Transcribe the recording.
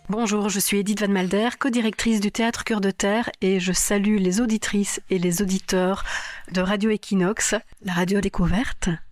Bonjour, je suis Edith Van Malder, co-directrice du Théâtre Cœur de Terre et je salue les auditrices et les auditeurs de Radio Equinox, la radio découverte.